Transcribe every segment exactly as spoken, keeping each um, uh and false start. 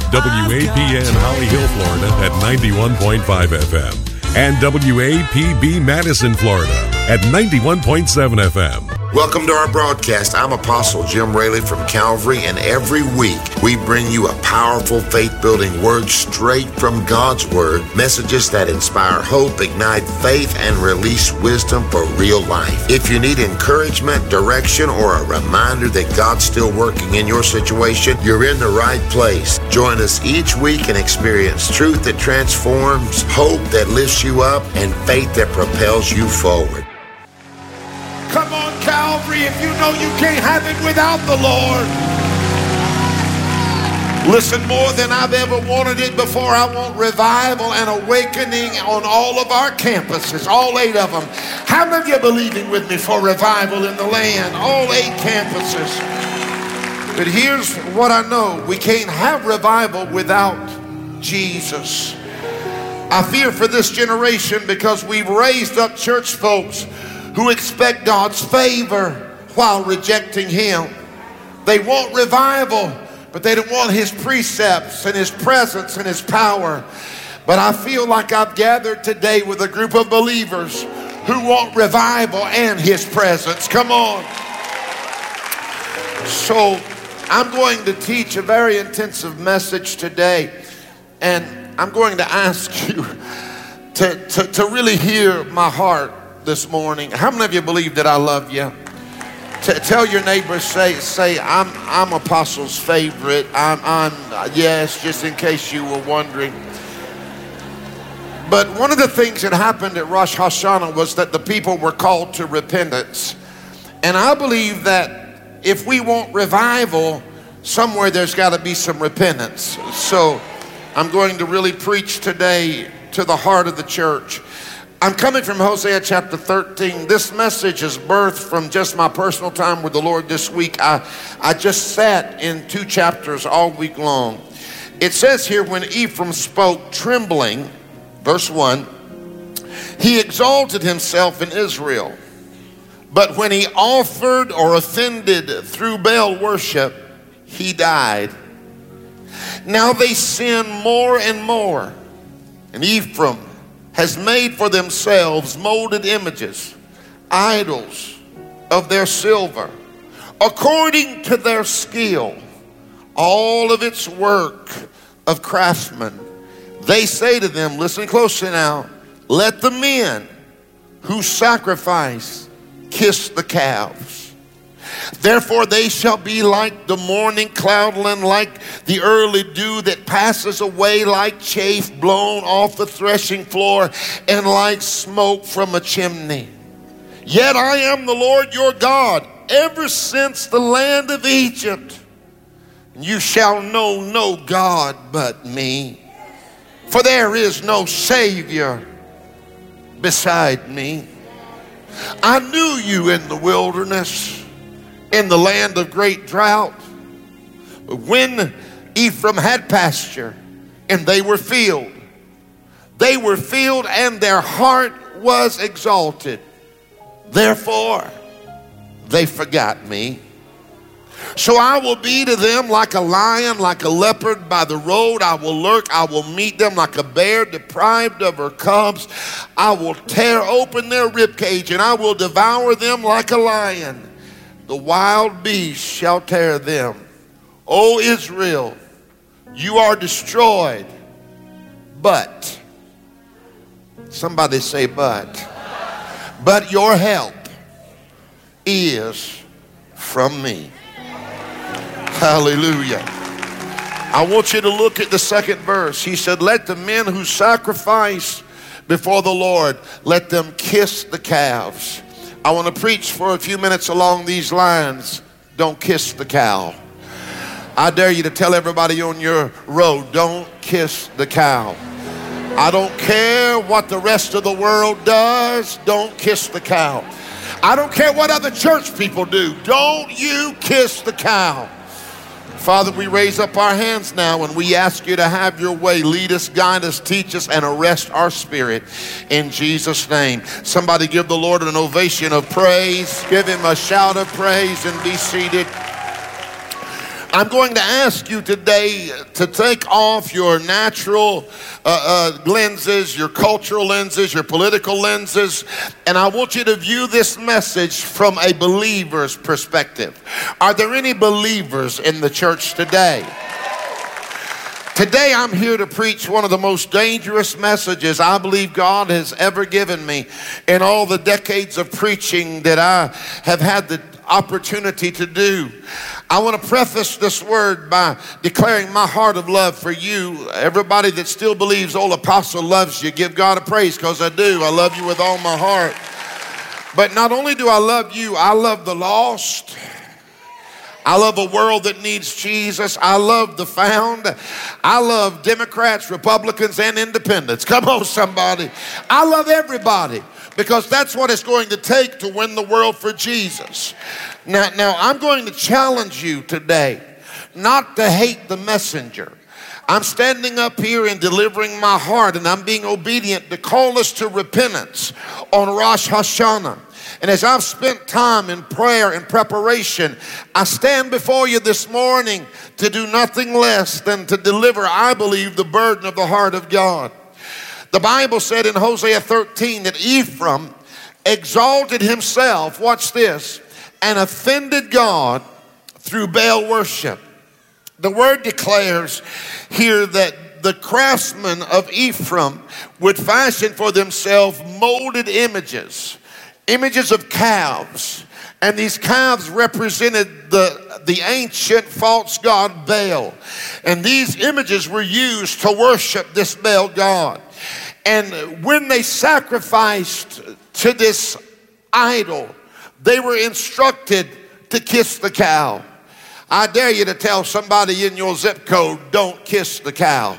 W A P N Holly Hill, Florida at ninety-one point five F M and W A P B Madison, Florida at ninety-one point seven F M. Welcome to our broadcast. I'm Apostle Jim Raley from Calvary, and every week we bring you a powerful faith-building word straight from God's Word, messages that inspire hope, ignite faith, and release wisdom for real life. If you need encouragement, direction, or a reminder that God's still working in your situation, you're in the right place. Join us each week and experience truth that transforms, hope that lifts you up, and faith that propels you forward. Come on, Calvary, if you know you can't have it without the Lord. Listen, more than I've ever wanted it before, I want revival and awakening on all of our campuses, all eight of them. How many of you are believing with me for revival in the land? All eight campuses. But here's what I know. We can't have revival without Jesus. I fear for this generation because we've raised up church folks who expect God's favor while rejecting Him. They want revival, but they don't want His precepts and His presence and His power. But I feel like I've gathered today with a group of believers who want revival and His presence. Come on. So I'm going to teach a very intensive message today, and I'm going to ask you to, to, to really hear my heart this morning. How many of you believe that I love you? T- tell your neighbors, say, say, I'm, I'm Apostle's favorite. I'm, I'm, yes, just in case you were wondering. But one of the things that happened at Rosh Hashanah was that the people were called to repentance. And I believe that if we want revival, somewhere there's got to be some repentance. So I'm going to really preach today to the heart of the church. I'm coming from Hosea chapter thirteen. This message is birthed from just my personal time with the Lord this week. I, I just sat in two chapters all week long. It says here, when Ephraim spoke trembling, verse one, he exalted himself in Israel. But when he offered or offended through Baal worship, he died. Now they sin more and more. And Ephraim has made for themselves molded images, idols of their silver, according to their skill, all of its work of craftsmen. They say to them, listen closely now, let the men who sacrifice kiss the calves. Therefore they shall be like the morning cloudland, like the early dew that passes away, like chaff blown off the threshing floor, and like smoke from a chimney. Yet I am the Lord your God, ever since the land of Egypt. You shall know no God but me, for there is no Savior beside me. I knew you in the wilderness, in the land of great drought, when Ephraim had pasture and they were filled. They were filled and their heart was exalted. Therefore, they forgot me. So I will be to them like a lion, like a leopard by the road. I will lurk, I will meet them like a bear deprived of her cubs. I will tear open their ribcage and I will devour them like a lion. The wild beast shall tear them. O Israel, you are destroyed. But, somebody say but. But your help is from me. Hallelujah. I want you to look at the second verse. He said, let the men who sacrifice before the Lord, let them kiss the calves. I want to preach for a few minutes along these lines. Don't kiss the cow. I dare you to tell everybody on your road, don't kiss the cow. I don't care what the rest of the world does. Don't kiss the cow. I don't care what other church people do. Don't you kiss the cow. Father, we raise up our hands now and we ask you to have your way. Lead us, guide us, teach us, and arrest our spirit in Jesus' name. Somebody give the Lord an ovation of praise. Give him a shout of praise and be seated. I'm going to ask you today to take off your natural uh, uh, lenses, your cultural lenses, your political lenses, and I want you to view this message from a believer's perspective. Are there any believers in the church today? Today I'm here to preach one of the most dangerous messages I believe God has ever given me in all the decades of preaching that I have had the opportunity to do. I want to preface this word by declaring my heart of love for you. Everybody that still believes old apostle loves you, give God a praise, because I do. I love you with all my heart. But not only do I love you, I love the lost. I love a world that needs Jesus. I love the found. I love Democrats, Republicans, and independents. Come on, somebody. I love everybody because that's what it's going to take to win the world for Jesus. Now, now I'm going to challenge you today not to hate the messenger. I'm standing up here and delivering my heart, and I'm being obedient to call us to repentance on Rosh Hashanah. And as I've spent time in prayer and preparation, I stand before you this morning to do nothing less than to deliver, I believe, the burden of the heart of God. The Bible said in Hosea thirteen that Ephraim exalted himself, watch this, and offended God through Baal worship. The word declares here that the craftsmen of Ephraim would fashion for themselves molded images. Images of calves, and these calves represented the, the ancient false god Baal. And these images were used to worship this Baal god. And when they sacrificed to this idol, they were instructed to kiss the cow. I dare you to tell somebody in your zip code, don't kiss the cow.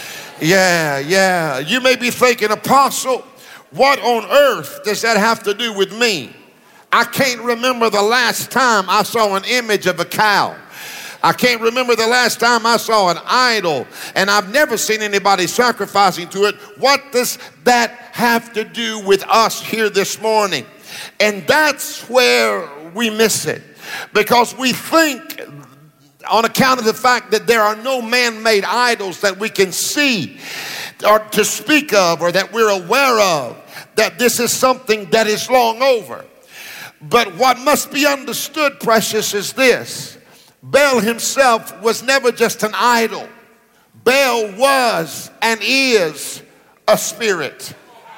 Yeah, yeah. You may be thinking, Apostle, what on earth does that have to do with me? I can't remember the last time I saw an image of a cow. I can't remember the last time I saw an idol, and I've never seen anybody sacrificing to it. What does that have to do with us here this morning? And that's where we miss it, because we think, on account of the fact that there are no man-made idols that we can see or to speak of or that we're aware of, that this is something that is long over. But what must be understood, precious, is this. Baal himself was never just an idol. Baal was and is a spirit.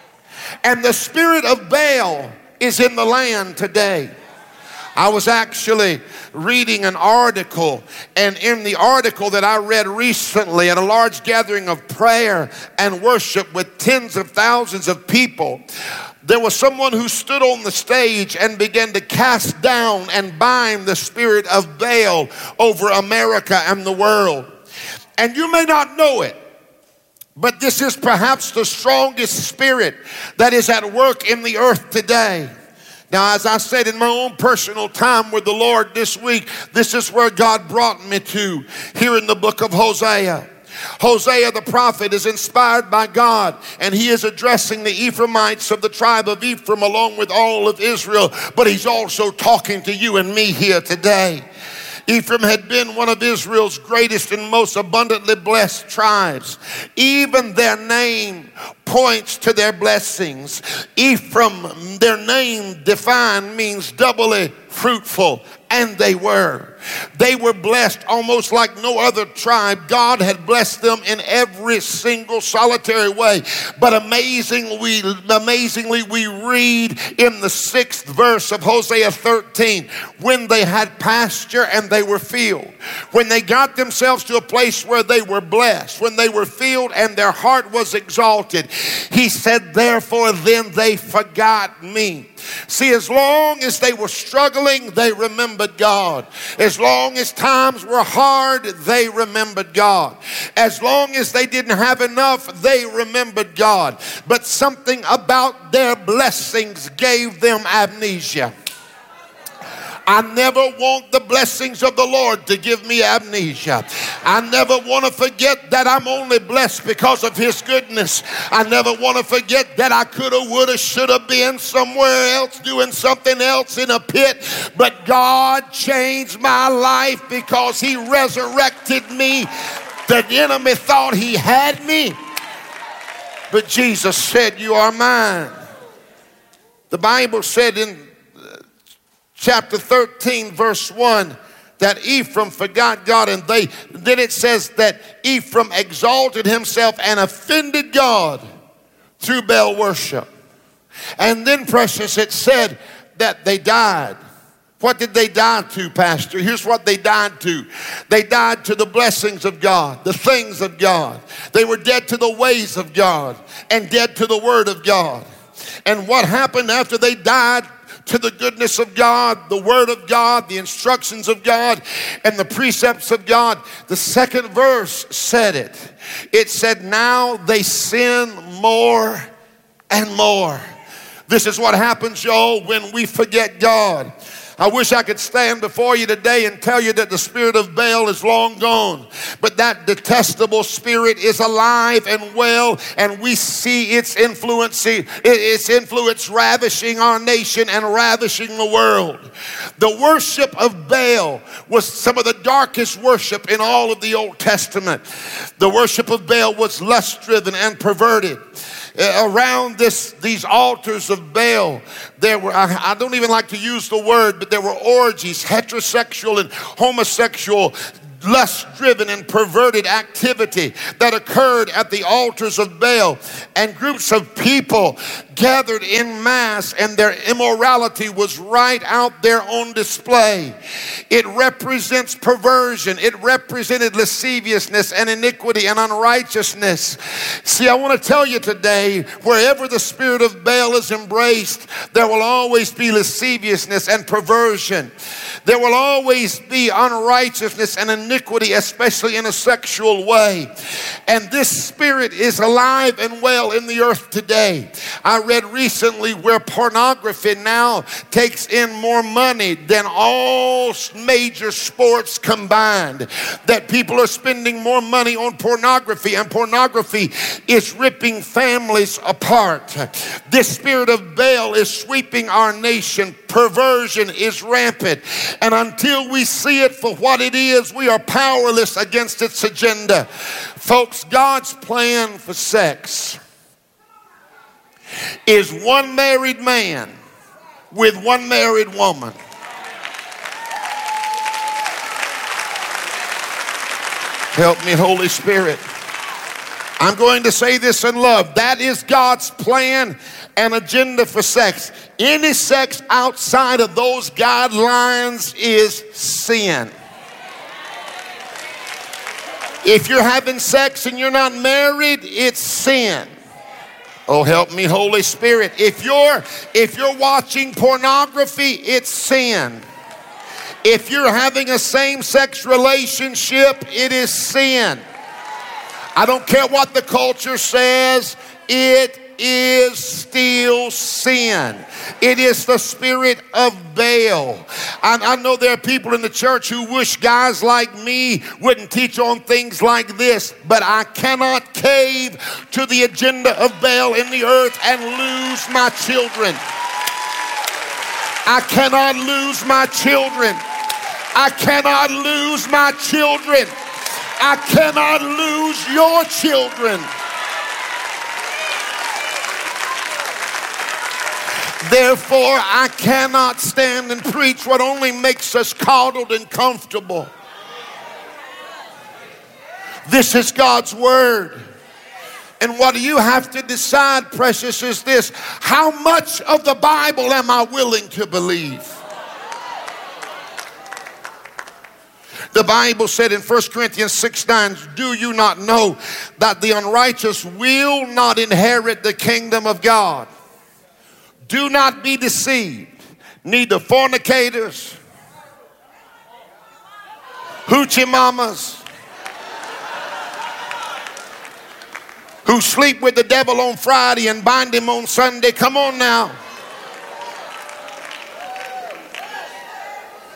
And the spirit of Baal is in the land today. I was actually reading an article, and in the article that I read recently at a large gathering of prayer and worship with tens of thousands of people, there was someone who stood on the stage and began to cast down and bind the spirit of Baal over America and the world. And you may not know it, but this is perhaps the strongest spirit that is at work in the earth today. Now, as I said in my own personal time with the Lord this week, this is where God brought me to here in the book of Hosea. Hosea the prophet is inspired by God, and he is addressing the Ephraimites of the tribe of Ephraim along with all of Israel, but he's also talking to you and me here today. Ephraim had been one of Israel's greatest and most abundantly blessed tribes. Even their name points to their blessings. Ephraim, their name defined, means doubly fruitful, and they were. They were blessed almost like no other tribe. God had blessed them in every single solitary way. But amazingly, we, amazingly, we read in the sixth verse of Hosea thirteen, when they had pasture and they were filled, when they got themselves to a place where they were blessed, when they were filled and their heart was exalted, he said, therefore then they forgot me. See, as long as they were struggling, they remembered God. As long as times were hard, they remembered God. As long as they didn't have enough, they remembered God. But something about their blessings gave them amnesia. I never want the blessings of the Lord to give me amnesia. I never want to forget that I'm only blessed because of his goodness. I never want to forget that I could have, would have, should have been somewhere else doing something else in a pit. But God changed my life because he resurrected me. The enemy thought he had me, but Jesus said, you are mine. The Bible said in chapter thirteen, verse one, that Ephraim forgot God, and they, then it says that Ephraim exalted himself and offended God through Baal worship. And then, precious, it said that they died. What did they die to, Pastor? Here's what they died to. They died to the blessings of God, the things of God. They were dead to the ways of God and dead to the word of God. And what happened after they died to the goodness of God, the word of God, the instructions of God, and the precepts of God? The second verse said it. It said, now they sin more and more. This is what happens, y'all, when we forget God. I wish I could stand before you today and tell you that the spirit of Baal is long gone. But that detestable spirit is alive and well, and we see its influence, its influence ravishing our nation and ravishing the world. The worship of Baal was some of the darkest worship in all of the Old Testament. The worship of Baal was lust-driven and perverted. Around this, these altars of Baal, there were, I, I don't even like to use the word, but there were orgies, heterosexual and homosexual, lust-driven and perverted activity that occurred at the altars of Baal. And groups of people gathered in mass, and their immorality was right out there on display. It represents perversion. It represented lasciviousness and iniquity and unrighteousness. See, I want to tell you today, wherever the spirit of Baal is embraced, there will always be lasciviousness and perversion. There will always be unrighteousness and iniquity, especially in a sexual way. And this spirit is alive and well in the earth today. I read recently where pornography now takes in more money than all major sports combined. That people are spending more money on pornography, and pornography is ripping families apart. This spirit of Baal is sweeping our nation. Perversion is rampant. And until we see it for what it is, we are powerless against its agenda. Folks, God's plan for sex is one married man with one married woman. Help me, Holy Spirit. I'm going to say this in love. That is God's plan and agenda for sex. Any sex outside of those guidelines is sin. If you're having sex and you're not married, it's sin. Oh, help me, Holy Spirit. If you're if you're watching pornography, it's sin. If you're having a same-sex relationship, it is sin. I don't care what the culture says, it is still sin. It is the spirit of Baal. I, I know there are people in the church who wish guys like me wouldn't teach on things like this, but I cannot cave to the agenda of Baal in the earth and lose my children. I cannot lose my children. I cannot lose my children. I cannot lose your children. Therefore, I cannot stand and preach what only makes us coddled and comfortable. This is God's word. And what you have to decide, precious, is this: how much of the Bible am I willing to believe? The Bible said in First Corinthians six nine, do you not know that the unrighteous will not inherit the kingdom of God? Do not be deceived. Neither fornicators, hoochie mamas, who sleep with the devil on Friday and bind him on Sunday. Come on now.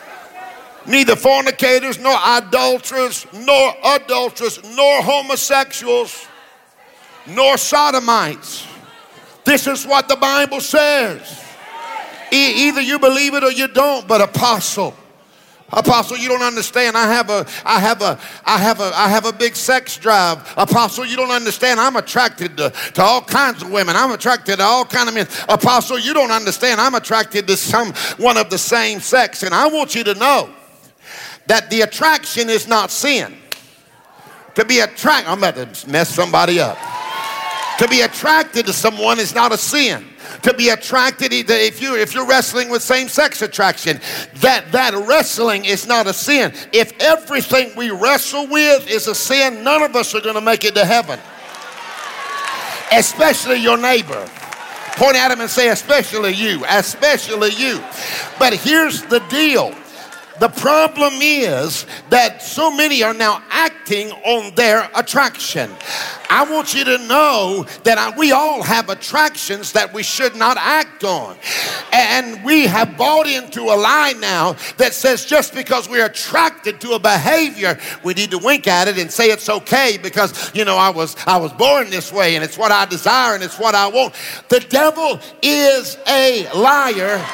neither fornicators, nor idolaters, nor adulterers, nor homosexuals, nor sodomites. This is what the Bible says. E- either you believe it or you don't, but apostle. Apostle, you don't understand. I have a, I have a, I have a, I have a big sex drive. Apostle, you don't understand. I'm attracted to, to all kinds of women. I'm attracted to all kinds of men. Apostle, you don't understand. I'm attracted to someone of the same sex. And I want you to know that the attraction is not sin. To be attracted, I'm about to mess somebody up. To be attracted to someone is not a sin. To be attracted, if you if you're wrestling with same-sex attraction, that that wrestling is not a sin. If everything we wrestle with is a sin, none of us are going to make it to heaven. Especially your neighbor. Point at him and say, especially you, especially you. But here's the deal. The problem is that so many are now acting on their attraction. I want you to know that I, we all have attractions that we should not act on. And we have bought into a lie now that says just because we're attracted to a behavior, we need to wink at it and say it's okay because, you know, I was, I was born this way and it's what I desire and it's what I want. The devil is a liar.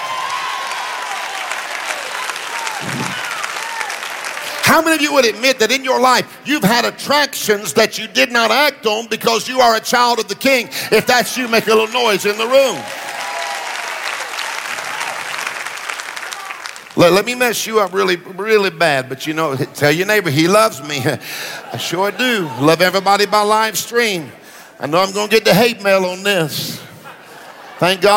How many of you would admit that in your life you've had attractions that you did not act on because you are a child of the King? If that's you, make a little noise in the room. Let, let me mess you up really, really bad, but you know, tell your neighbor, he loves me. I sure do. Love everybody by live stream. I know I'm going to get the hate mail on this. Thank God.